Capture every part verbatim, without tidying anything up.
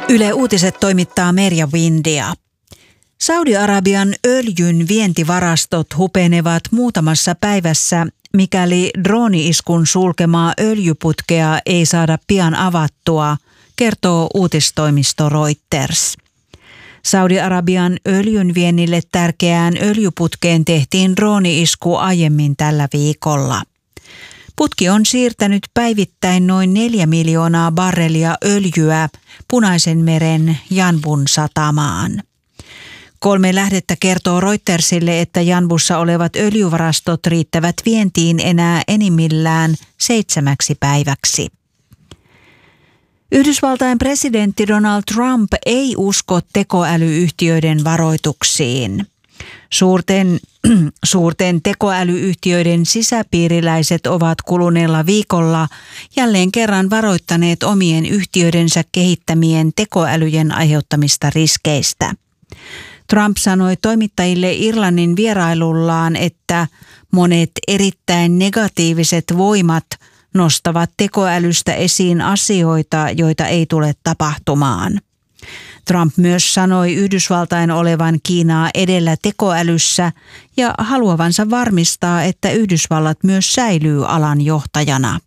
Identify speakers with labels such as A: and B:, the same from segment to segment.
A: Yle Uutiset toimittaa Merja Windia. Saudi-Arabian öljyn vientivarastot hupenevat muutamassa päivässä, mikäli drooni-iskun sulkemaa öljyputkea ei saada pian avattua, kertoo uutistoimisto Reuters. Saudi-Arabian öljyn viennille tärkeään öljyputkeen tehtiin drooni-isku aiemmin tällä viikolla. Putki on siirtänyt päivittäin noin neljä miljoonaa barrelia öljyä Punaisen meren Yanbun satamaan. Kolme lähdettä kertoo Reutersille, että Yanbussa olevat öljyvarastot riittävät vientiin enää enimmillään seitsemäksi päiväksi. Yhdysvaltain presidentti Donald Trump ei usko tekoälyyhtiöiden varoituksiin. Suurten, suurten tekoälyyhtiöiden sisäpiiriläiset ovat kuluneella viikolla jälleen kerran varoittaneet omien yhtiöidensä kehittämien tekoälyjen aiheuttamista riskeistä. Trump sanoi toimittajille Irlannin vierailullaan, että monet erittäin negatiiviset voimat nostavat tekoälystä esiin asioita, joita ei tule tapahtumaan. Trump myös sanoi Yhdysvaltain olevan Kiinaa edellä tekoälyssä ja haluavansa varmistaa, että Yhdysvallat myös säilyy alan johtajana.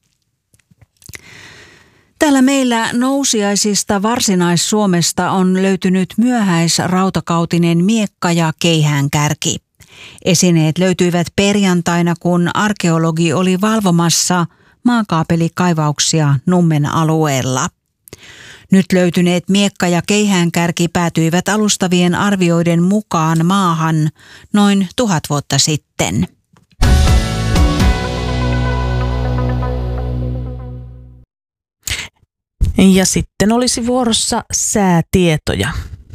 A: Täällä meillä nousiaisista Varsinais-Suomesta on löytynyt myöhäisrautakautinen miekka ja keihäänkärki. Esineet löytyivät perjantaina, kun arkeologi oli valvomassa maakaapelikaivauksia Nummen alueella. Nyt löytyneet miekka ja keihäänkärki päätyivät alustavien arvioiden mukaan maahan noin tuhat vuotta sitten.
B: Ja sitten olisi vuorossa säätietoja.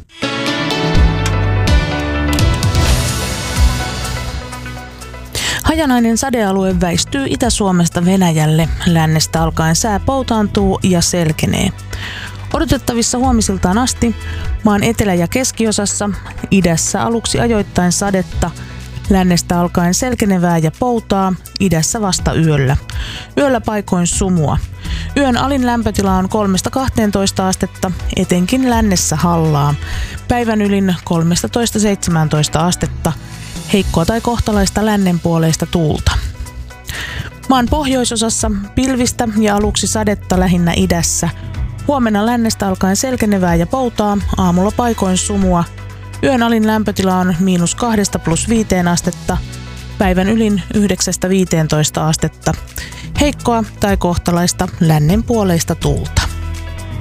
B: Hajanainen sadealue väistyy Itä-Suomesta Venäjälle. Lännestä alkaen sää poutaantuu ja selkenee. Odotettavissa huomisiltaan asti maan etelä- ja keskiosassa, idässä aluksi ajoittain sadetta, lännestä alkaen selkenevää ja poutaa, idässä vasta yöllä. Yöllä paikoin sumua. Yön alin lämpötila on kolmesta kahteentoista astetta, etenkin lännessä hallaa. Päivän ylin kolmetoista seitsemäntoista astetta, heikkoa tai kohtalaista lännenpuoleista tuulta. Maan pohjoisosassa pilvistä ja aluksi sadetta lähinnä idässä. Huomenna lännestä alkaen selkenevää ja poutaa, aamulla paikoin sumua. Yön alin lämpötila on miinus kahdesta plus viiteen astetta, päivän ylin yhdeksästä viiteentoista astetta. Heikkoa tai kohtalaista lännenpuoleista tuulta.